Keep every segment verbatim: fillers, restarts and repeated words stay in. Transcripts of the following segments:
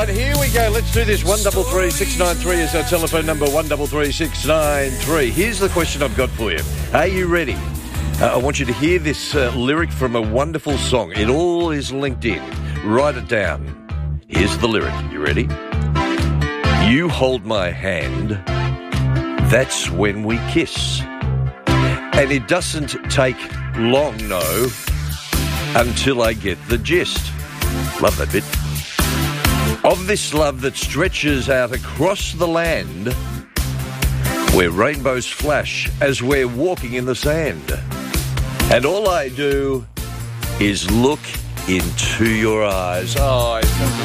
right, here we go. Let's do this. One double three six nine three is our telephone number. One double three six nine three. Here's the question I've got for you. Are you ready? Uh, I want you to hear this uh, lyric from a wonderful song. It all is linked in. Write it down. Here's the lyric. You ready? You hold my hand. That's when we kiss. And it doesn't take long, no, until I get the gist. Love that bit. Of this love that stretches out across the land, where rainbows flash as we're walking in the sand. And all I do is look into your eyes. Oh,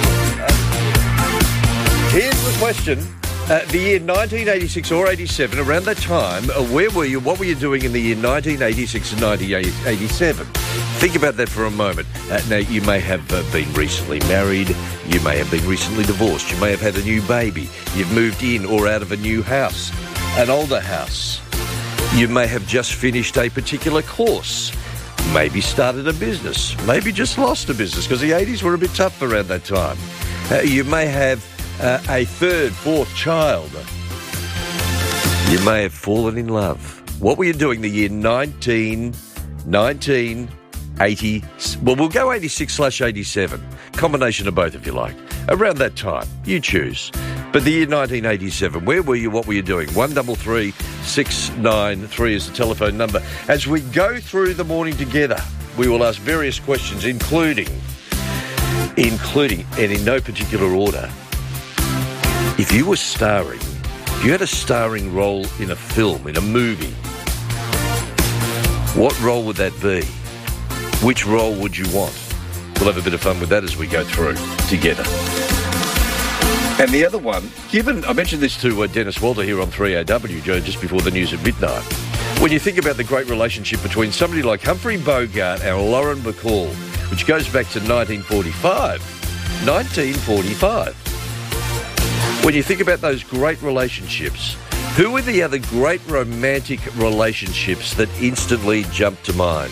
here's the question. Uh, the year nineteen eighty-six or eighty-seven, around that time, uh, where were you? What were you doing in the year nineteen eighty-six and nineteen eighty-seven? Think about that for a moment. Uh, now, you may have uh, been recently married. You may have been recently divorced. You may have had a new baby. You've moved in or out of a new house, an older house. You may have just finished a particular course. Maybe started a business. Maybe just lost a business because the eighties were a bit tough around that time. Uh, you may have Uh, a third, fourth child. You may have fallen in love. What were you doing the year nineteen, nineteen eighty? Well, we'll go eighty-six slash eighty-seven. Combination of both, if you like. Around that time, you choose. But the year nineteen eighty-seven, where were you? What were you doing? One double three six nine three is the telephone number. As we go through the morning together, we will ask various questions, including, including, and in no particular order. If you were starring, if you had a starring role in a film, in a movie, what role would that be? Which role would you want? We'll have a bit of fun with that as we go through together. And the other one, given, I mentioned this to uh, Dennis Walter here on three A W, Joe, just before the news at midnight. When you think about the great relationship between somebody like Humphrey Bogart and Lauren Bacall, which goes back to nineteen forty-five. nineteen forty-five. When you think about those great relationships, who are the other great romantic relationships that instantly jump to mind?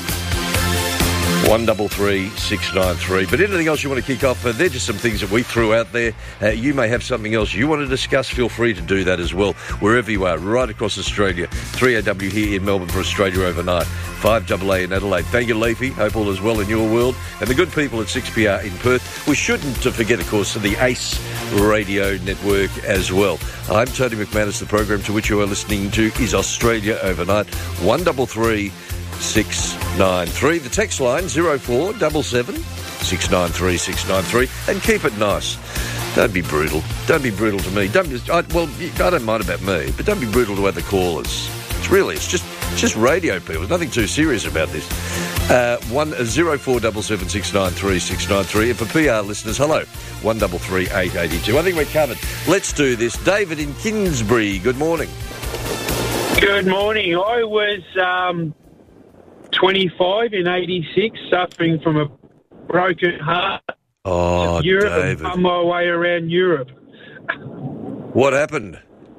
One double three six nine three. But anything else you want to kick off? Uh, they're just some things that we threw out there. Uh, you may have something else you want to discuss. Feel free to do that as well, wherever you are, right across Australia. three A W here in Melbourne for Australia overnight. five A A in Adelaide. Thank you, Leafy. Hope all is well in your world. And the good people at six P R in Perth. We shouldn't forget, of course, the ACE Radio Network as well. I'm Tony McManus. The program to which you are listening to is Australia Overnight. One double three six nine three. The text line zero four seven seven six nine three six nine three. And keep it nice. Don't be brutal. Don't be brutal to me. Don't. I, well, I don't mind about me, but don't be brutal to other callers. It's really, it's just, it's just radio people. There's nothing too serious about this. Uh, one zero four seven seven six nine three six nine three. And for P R listeners, hello. One double three eight eighty two. I think we're covered. Let's do this. David in Kingsbury. Good morning. Good morning. I was um, twenty-five in eighty-six, suffering from a broken heart. Oh, Europe David. And on my way around Europe. What happened?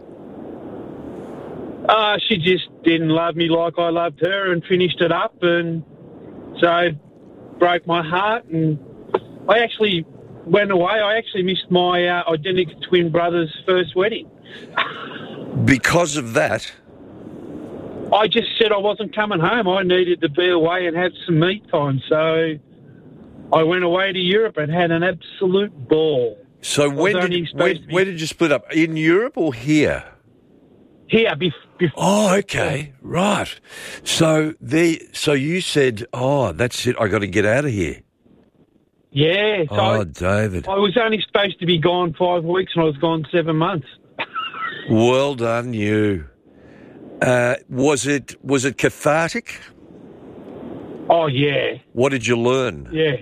Uh, she just didn't love me like I loved her and finished it up, and so broke my heart. And I actually went away. I actually missed my uh, identical twin brother's first wedding. Because of that? I just said I wasn't coming home. I needed to be away and have some me time. So I went away to Europe and had an absolute ball. So when did, when, where did you split up? In Europe or here? Here, before. Oh, okay, right. So the so you said, oh, that's it. I got to get out of here. Yeah. So oh, I, David. I was only supposed to be gone five weeks, and I was gone seven months. Well done, you. Uh, was it was it cathartic? Oh yeah. What did you learn? Yeah.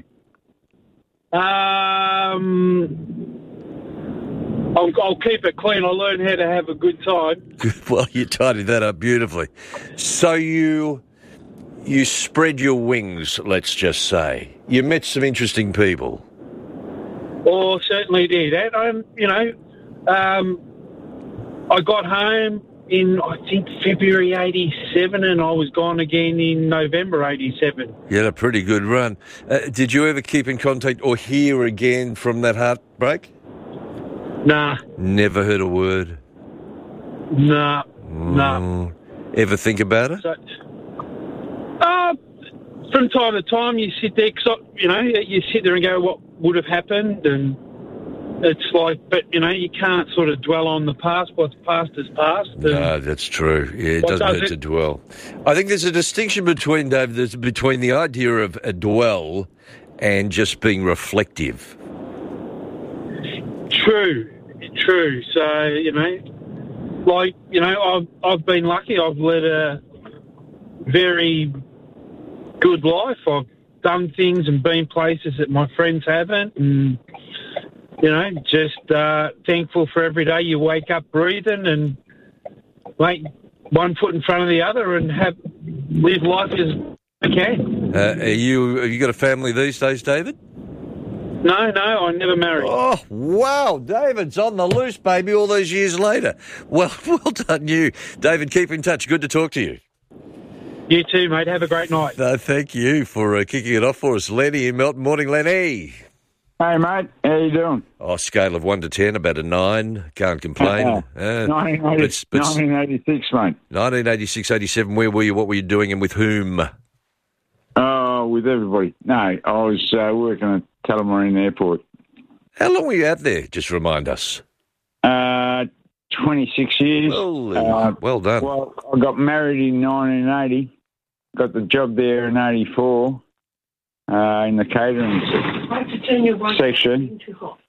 Um. I'll, I'll keep it clean. I learned how to have a good time. Well, you tidied that up beautifully. So you you spread your wings, let's just say. You met some interesting people. Oh, certainly did. And, um, you know, um, I got home in, I think, February eighty-seven, and I was gone again in November eighty-seven. You had a pretty good run. Uh, did you ever keep in contact or hear again from that heartbreak? Nah. Never heard a word? Nah. Nah. Mm. Ever think about it? So, uh, from time to time, you sit there, cause, you know, you sit there and go, what would have happened? And it's like, but, you know, you can't sort of dwell on the past. What's past is past. No, that's true. Yeah, it doesn't does hurt it? to dwell. I think there's a distinction between, Dave, there's between the idea of a dwell and just being reflective. True. True. So, you know, like, you know, I've, I've been lucky. I've led a very good life. I've done things and been places that my friends haven't. And, you know, just uh, thankful for every day you wake up breathing and make one foot in front of the other and have live life as you can. Uh, are you, have you got a family these days, David? No, no, I never married. Oh, wow. David's on the loose, baby, all those years later. Well, well done you. David, keep in touch. Good to talk to you. You too, mate. Have a great night. No, thank you for uh, kicking it off for us. Lenny in Melton. Morning, Lenny. Hey, mate. How you doing? Oh, scale of one to ten, about a nine. Can't complain. Uh, Uh, nineteen eighty, but- but- nineteen eighty-six, mate. nineteen eighty-six, eighty-seven, where were you? What were you doing and with whom? Oh, with everybody. No, I was uh, working at Tullamarine Airport. How long were you out there? Just remind us. Uh, twenty-six years. Well, Uh, well done. Well, I got married in nineteen eighty. Got the job there in eighty-four uh, in the catering section.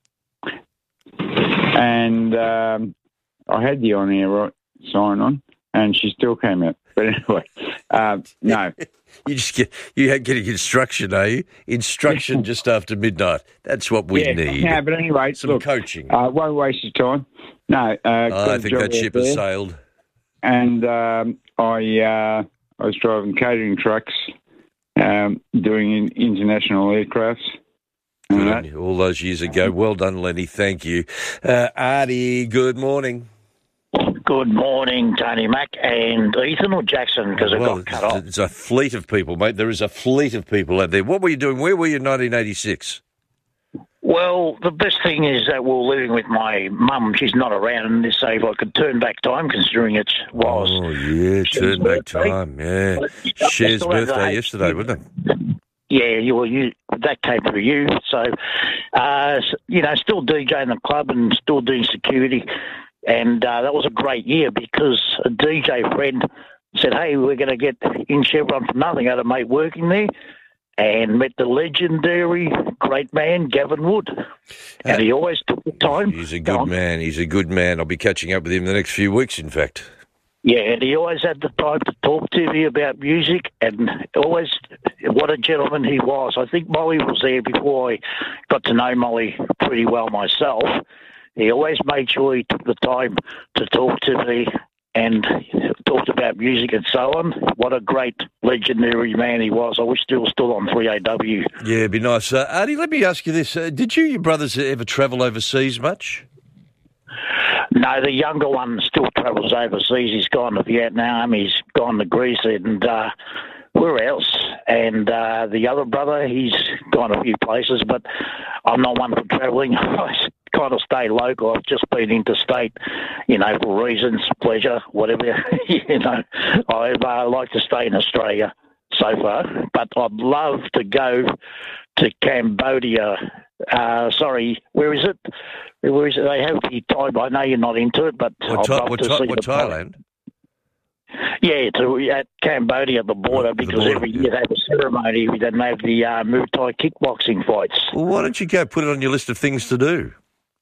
And um, I had the on-air right, sign on, and she still came out. But anyway, uh, no. You just get you had getting instruction, are you? Instruction just after midnight. That's what we yeah, need. No, but anyway, Some look, coaching. Uh, won't waste your time. No, uh, Oh, got I a think job that out ship has there, sailed. and um, I uh, I was driving catering trucks, um, doing in, international aircrafts. Good and on that. you. All those years ago. Well done, Lenny. Thank you. Uh, Artie, good morning. Good morning, Tony Mack and Ethan or Jackson, because it Well, got cut off. it's a fleet of people, mate. There is a fleet of people out there. What were you doing? Where were you in nineteen eighty-six? Well, the best thing is that we're living with my mum. She's not around, and so if I could turn back time, considering it was Oh, yeah, Cher's turn back birthday. time, yeah. But, you know, Cher's still have birthday the- yesterday, wasn't it? Yeah, you were you. That came through you. So, uh, s- you know, still DJing the club and still doing security. And uh, that was a great year because a D J friend said, hey, we're going to get in Chevron for nothing. I had a mate working there and met the legendary great man, Gavin Wood. And he always took the time. He's a Go good on. man. He's a good man. I'll be catching up with him the next few weeks, in fact. Yeah, and he always had the time to talk to me about music, and always, what a gentleman he was. I think Molly was there before I got to know Molly pretty well myself. He always made sure he took the time to talk to me and talked about music and so on. What a great, legendary man he was. I wish he was still on three A W. Yeah, it'd be nice. Uh, Artie, let me ask you this. Uh, did you and your brothers ever travel overseas much? No, the younger one still travels overseas. He's gone to Vietnam. He's gone to Greece and uh, where else? And uh, the other brother, he's gone a few places, but I'm not one for travelling. I kind of stay local. I've just been interstate, you know, for reasons, pleasure, whatever. you know, I uh, like to stay in Australia so far, but I'd love to go to Cambodia. Uh, sorry, where is it? Where is it? They have the time. I know you're not into it, but What, I'd Tha- love what, to Tha- see what the Thailand? Yeah, to at Cambodia at the border Oh, the because border, every yeah. year they have a ceremony. Then they have the uh, Muay Thai kickboxing fights. Well, why don't you go put it on your list of things to do?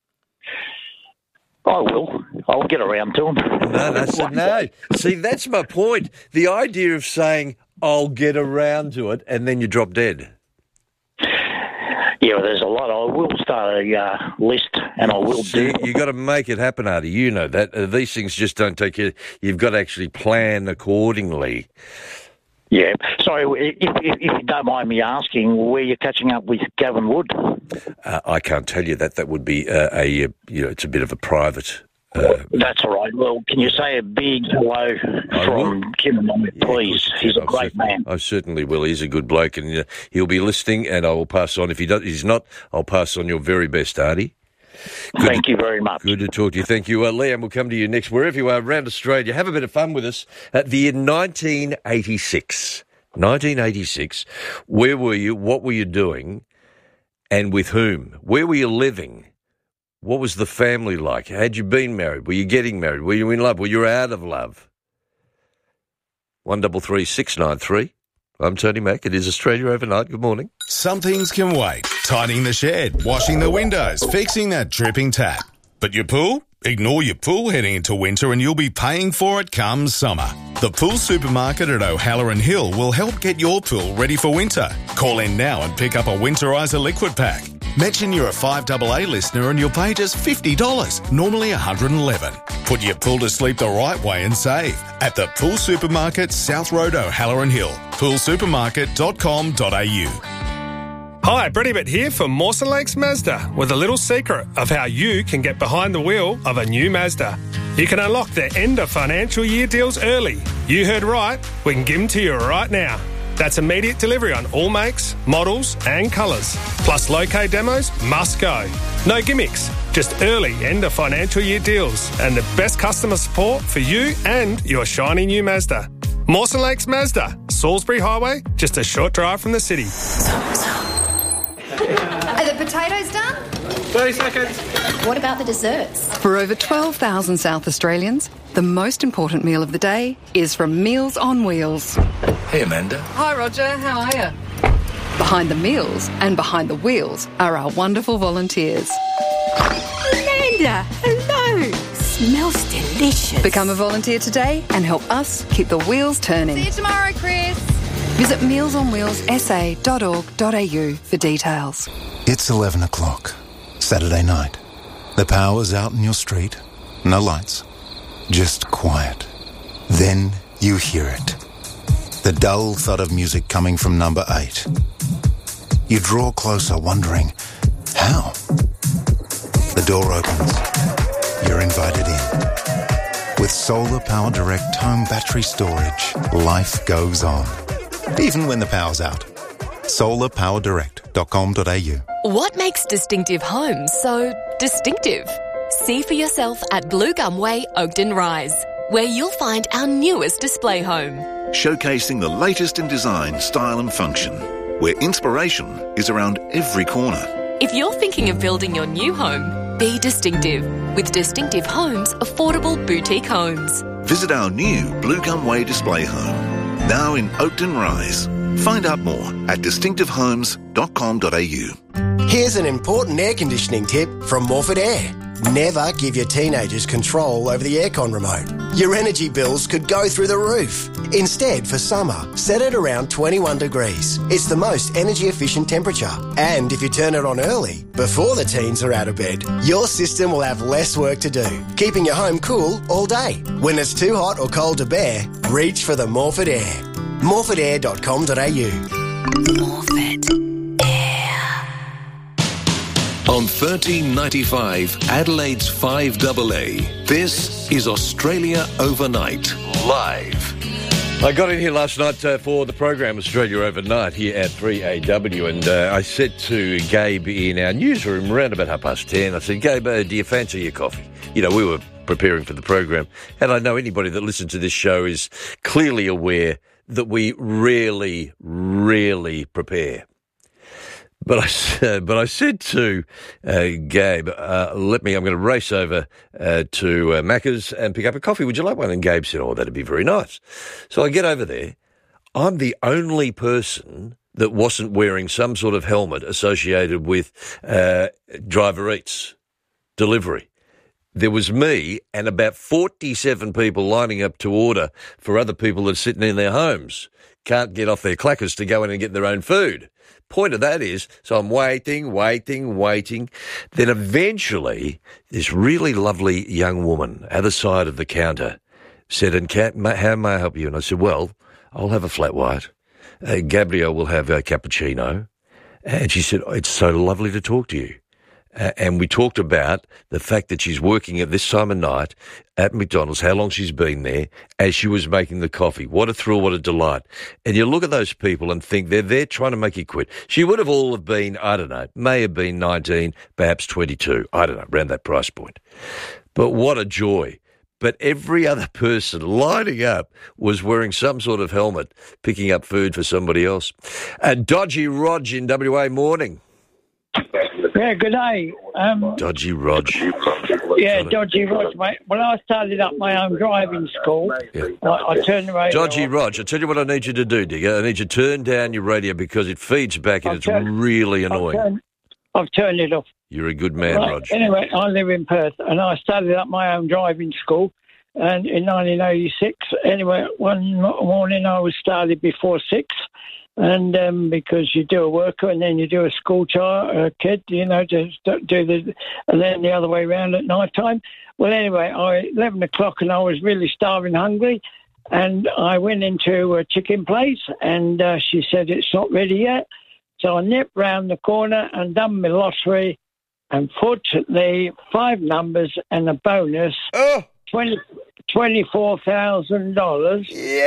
I will. I'll get around to them. No, no, so, no. See, that's my point. The idea of saying, I'll get around to it, and then you drop dead. Yeah, well, there's a lot. I will start a uh, list, and I will See, do. you got to make it happen, Artie. You know that. Uh, these things just don't take you. You've got to actually plan accordingly. Yeah. Sorry, if, if, if you don't mind me asking, where you're catching up with Gavin Wood? Uh, I can't tell you that. That would be uh, a, you know, it's a bit of a private. Uh, That's all right. Well, can you say a big hello I from will. Jim and I, yeah, please? good. He's a I great certainly- man. I certainly will. He's a good bloke, and uh, he'll be listening. And I will pass on if he does. He's not. I'll pass on your very best, Artie. Good Thank to, you very much. Good to talk to you. Thank you. Uh, Liam, we'll come to you next. Wherever you are around Australia, have a bit of fun with us. At the year nineteen eighty-six. nineteen eighty-six. Where were you? What were you doing? And with whom? Where were you living? What was the family like? Had you been married? Were you getting married? Were you in love? Were you out of love? One double three six nine three. I'm Tony Mack. It is Australia Overnight. Good morning. Some things can wait. Tidying the shed, washing the windows, fixing that dripping tap. But your pool? Ignore your pool heading into winter and you'll be paying for it come summer. The Pool Supermarket at O'Halloran Hill will help get your pool ready for winter. Call in now and pick up a Winterizer liquid pack. Mention you're a five double A listener and you'll pay just fifty dollars, normally one hundred eleven dollars. Put your pool to sleep the right way and save at the Pool Supermarket, South Road, O'Halloran Hill. pool supermarket dot com dot a u. Hi, Brett Hibbert here for Mawson Lakes Mazda with a little secret of how you can get behind the wheel of a new Mazda. You can unlock their end of financial year deals early. You heard right, we can give them to you right now. That's immediate delivery on all makes, models and colours. Plus low-K demos must go. No gimmicks, just early end of financial year deals and the best customer support for you and your shiny new Mazda. Mawson Lakes Mazda, Salisbury Highway, just a short drive from the city. Are the potatoes done? thirty seconds. What about the desserts? For over twelve thousand South Australians, the most important meal of the day is from Meals on Wheels. Hey, Amanda. Hi, Roger. How are you? Behind the meals and behind the wheels are our wonderful volunteers. Amanda, hello. Smells delicious. Become a volunteer today and help us keep the wheels turning. See you tomorrow, Chris. Visit meals on wheels s a dot org dot a u for details. It's eleven o'clock, Saturday night. The power's out in your street. No lights. Just quiet. Then you hear it. The dull thud of music coming from number eight. You draw closer, wondering, how? The door opens. You're invited in. With Solar Power Direct home battery storage, life goes on. Even when the power's out. solar power direct dot com dot a u. What makes distinctive homes so distinctive? See for yourself at Blue Gum Way, Oakden Rise, where you'll find our newest display home. Showcasing the latest in design, style and function, where inspiration is around every corner. If you're thinking of building your new home, be distinctive with Distinctive Homes Affordable Boutique Homes. Visit our new Blue Gum Way display home, now in Oakden Rise. Find out more at distinctive homes dot com dot a u. Here's an important air conditioning tip from Morford Air. Never give your teenagers control over the aircon remote. Your energy bills could go through the roof. Instead, for summer, set it around twenty-one degrees. It's the most energy efficient temperature. And if you turn it on early, before the teens are out of bed, your system will have less work to do, keeping your home cool all day. When it's too hot or cold to bear, reach for the Morford Air. morford air dot com dot a u. Morford. On thirteen ninety-five, Adelaide's five double A, this is Australia Overnight, live. I got in here last night uh, for the program Australia Overnight here at three A W, and uh, I said to Gabe in our newsroom around about half past ten, I said, Gabe, uh, do you fancy your coffee? You know, we were preparing for the program, and I know anybody that listens to this show is clearly aware that we rarely, rarely prepare. But I, uh, but I said to uh, Gabe, uh, let me, I'm going to race over uh, to uh, Macca's and pick up a coffee. Would you like one? And Gabe said, oh, that'd be very nice. So I get over there. I'm the only person that wasn't wearing some sort of helmet associated with uh, Driver Eats delivery. There was me and about forty-seven people lining up to order for other people that are sitting in their homes. Can't get off their clackers to go in and get their own food. Point of that is, so I'm waiting, waiting, waiting. Then eventually, this really lovely young woman at the side of the counter said, and Kat, how may I help you? And I said, well, I'll have a flat white. Uh, Gabrielle will have a cappuccino. And she said, oh, it's so lovely to talk to you. Uh, and we talked about the fact that she's working at this time of night at McDonald's, how long she's been there, as she was making the coffee. What a thrill, what a delight. And you look at those people and think they're there trying to make you quit. She would have all have been, I don't know, may have been nineteen, perhaps twenty-two. I don't know, around that price point. But what a joy. But every other person lining up was wearing some sort of helmet, picking up food for somebody else. Uh, Dodgy Rog in W A, morning. Yeah, good day. Um, Dodgy Rog. Yeah, Dodgy Rog, mate. When I started up my own driving school, yeah. I, I turned the radio Dodgy off. Rog, I tell you what I need you to do, Digger. I need you to turn down your radio because it feeds back and I've it's turned- really annoying. I've turned, I've turned it off. You're a good man, Right, Rog. Anyway, I live in Perth, and I started up my own driving school and in nineteen eighty-six. Anyway, one mo- morning I was started before six, and um, because you do a worker and then you do a school child, a kid, you know, to st- do the, and then the other way around at night time. Well, anyway, I eleven o'clock, and I was really starving, hungry, and I went into a chicken place, and uh, she said it's not ready yet. So I nipped round the corner and done my lottery, and put the five numbers and a bonus, oh. twenty, twenty-four thousand dollars.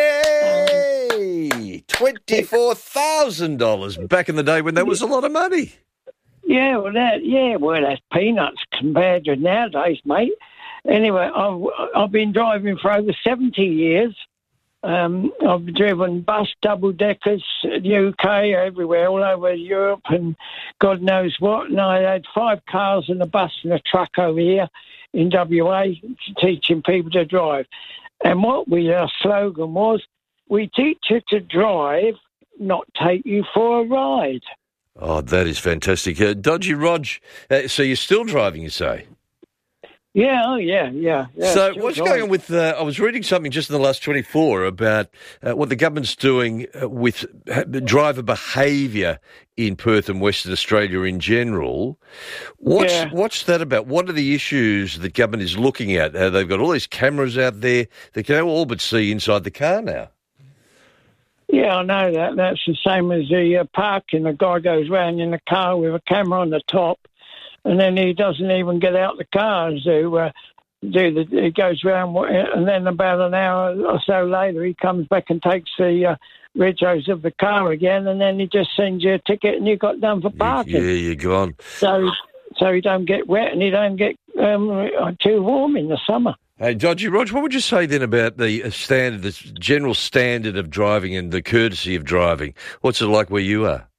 Yay! twenty-four thousand dollars back in the day when that was a lot of money. Yeah, well, that, yeah, well, that's peanuts compared to nowadays, mate. Anyway, I've, I've been driving for over seventy years. Um, I've driven bus, double-deckers, U K, everywhere, all over Europe and God knows what. And I had five cars and a bus and a truck over here in W A teaching people to drive. And what we, our slogan was, we teach you to drive, not take you for a ride. Oh, that is fantastic. Uh, Dodgy Rog, uh, so you're still driving, you say? Yeah, oh, yeah, yeah. yeah so still what's driving. going on with, uh, I was reading something just in the last twenty-four about uh, what the government's doing uh, with uh, driver behaviour in Perth and Western Australia in general. What's, Yeah. what's that about? What are the issues that government is looking at? Uh, they've got all these cameras out there. They can all but see inside the car now. Yeah, I know that. That's the same as the uh, parking. The guy goes round in the car with a camera on the top, and then he doesn't even get out the car to uh, do the. He goes round, and then about an hour or so later, he comes back and takes the uh, regos of the car again, and then he just sends you a ticket, and you got done for parking. Yeah, you're gone. So, so you don't get wet, and you don't get um, too warm in the summer. Hey, Dodgy Rog, what would you say then about the standard, the general standard of driving and the courtesy of driving? What's it like where you are?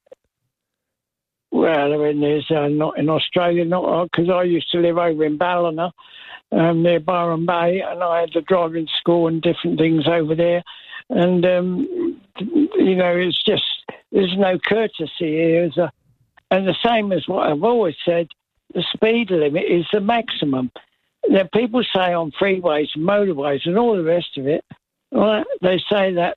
Well, I mean, there's uh, not in Australia, not because I used to live over in Ballina, um, near Byron Bay, and I had the driving school and different things over there. And um, you know, it's just there's no courtesy here. There's a, and the same as what I've always said, the speed limit is the maximum. Now, people say on freeways and motorways and all the rest of it, right, they say that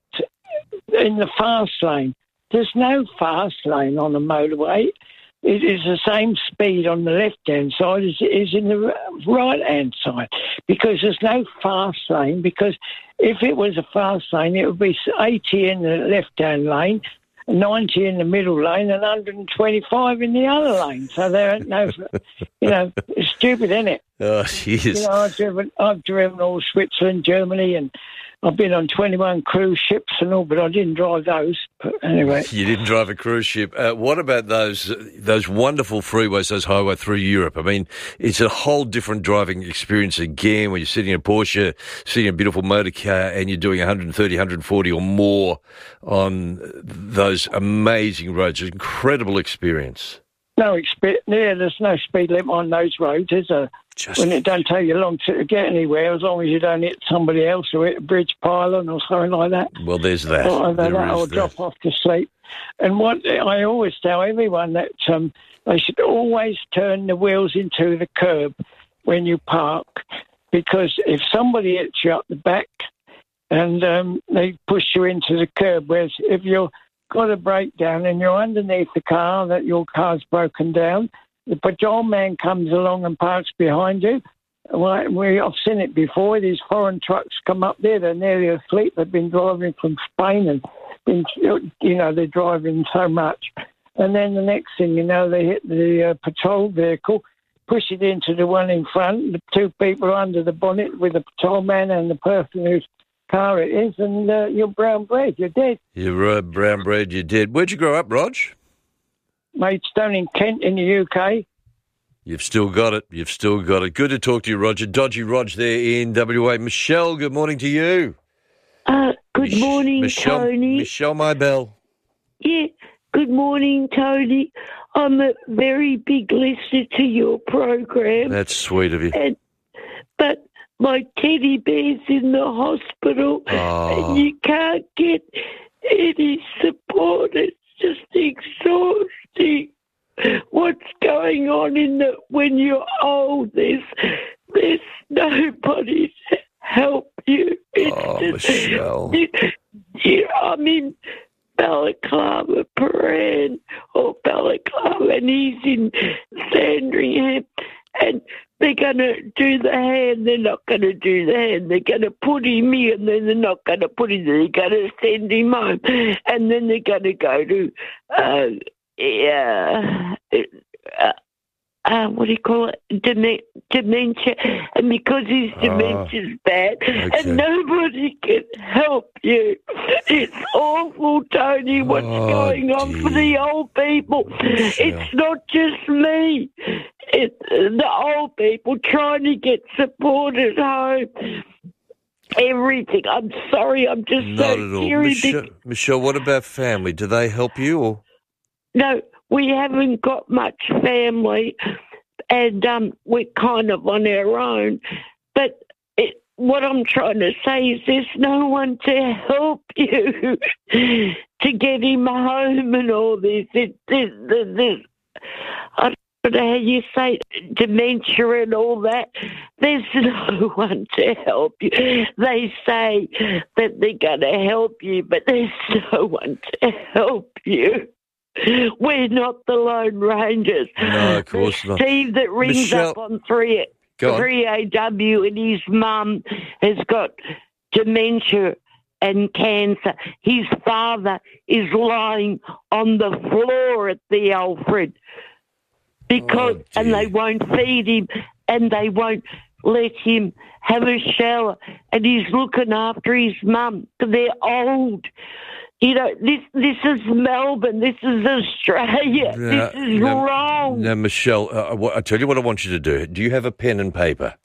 in the fast lane. There's no fast lane on a motorway. It is the same speed on the left-hand side as it is in the right-hand side because there's no fast lane, because if it was a fast lane, it would be eighty in the left-hand lane, ninety in the middle lane and one hundred twenty-five in the other lane. So there ain't no, you know, it's stupid, isn't it? Oh, jeez. You know, I've driven, I've driven all Switzerland, Germany, and I've been on twenty-one cruise ships and all, but I didn't drive those. But anyway. You didn't drive a cruise ship. Uh, what about those those wonderful freeways, those highways through Europe? I mean, it's a whole different driving experience again when you're sitting in a Porsche, sitting in a beautiful motor car, and you're doing one thirty, one forty or more on those amazing roads. It's an incredible experience. No, expe- yeah, there's no speed limit on those roads, is there? Just... When it don't take you long to get anywhere, as long as you don't hit somebody else or hit a bridge pylon or something like that. Well, there's that. Or, there that is or that. drop off to sleep. And what I always tell everyone that um, they should always turn the wheels into the curb when you park, because if somebody hits you up the back and um, they push you into the curb, whereas if you've got a breakdown and you're underneath the car, that your car's broken down, the patrol man comes along and parks behind you. Well, we, I've seen it before. These foreign trucks come up there. They're nearly asleep. They've been driving from Spain and, been, you know, they're driving so much. And then the next thing you know, they hit the uh, patrol vehicle push it into the one in front, the two people under the bonnet with the toll man and the person whose car it is, and uh, you're brown bread, you're dead. You're uh, brown bread, you're dead. Where'd you grow up, Rog? Maidstone in Kent in the U K. You've still got it. You've still got it. Good to talk to you, Roger. Dodgy Rog there in W A. Michelle, good morning to you. Uh, good Mich- morning, Michelle, Tony. Michelle Maybell. Yeah, good morning, Tony. I'm a very big listener to your program. That's sweet of you. And, but my teddy bear's in the hospital, Oh. and you can't get any support. It's just exhausting. What's going on in the when you're old? There's there's nobody to help you. It's Oh, just, Michelle. You, you, I'm in Balaclava, Paran, or Balaclava, and he's in Sandringham, and they're going to do the hand, they're not going to do the hand, they're going to put him in, and then they're not going to put him, they're going to send him home, and then they're going to go to, uh, yeah, uh, uh, what do you call it, Dem- dementia, and because his dementia's bad, okay. and nobody can help you. It's awful, Tony, what's Oh, going on for the old people. It's not just me. It's the old people trying to get support at home. Everything. I'm sorry, I'm just Not so at all. serious. Michelle, Michelle, what about family? Do they help you? Or No, we haven't got much family, and um, we're kind of on our own. But it, what I'm trying to say is there's no one to help you to get him home and all this. It, it, it, it, I don't know how you say it, dementia and all that. There's no one to help you. They say that they're going to help you, but there's no one to help you. We're not the Lone Rangers. No, of course not. Steve that rings Michelle- up on three, Go on. three A W and his mum has got dementia and cancer. His father is lying on the floor at the Alfred because, Oh, and they won't feed him and they won't let him have a shower, and he's looking after his mum. They're old. You know, this this is Melbourne. This is Australia. Now- this is now- wrong. Now, Michelle, uh, what, I tell you what I want you to do. Do you have a pen and paper?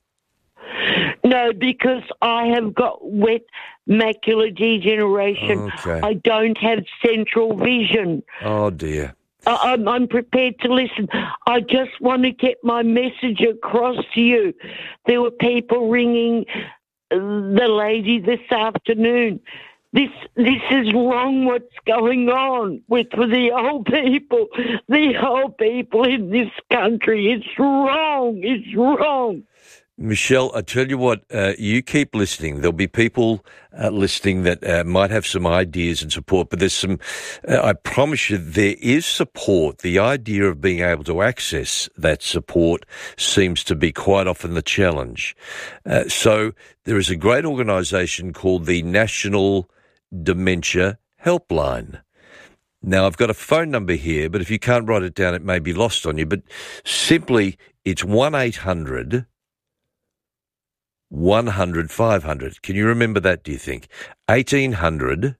No, because I have got wet macular degeneration. Okay. I don't have central vision. Oh, dear. I- I'm, I'm prepared to listen. I just want to get my message across to you. There were people ringing uh, the lady this afternoon. This this is wrong what's going on with the old people, the old people in this country. It's wrong. It's wrong. Michelle, I tell you what, uh, you keep listening. There'll be people uh, listening that uh, might have some ideas and support, but there's some, uh, I promise you, there is support. The idea of being able to access that support seems to be quite often the challenge. Uh, so there is a great organisation called the National Dementia Helpline. Now, I've got a phone number here, but if you can't write it down, it may be lost on you. But simply, it's one eight hundred one hundred five hundred. Can you remember that, do you think? eighteen hundred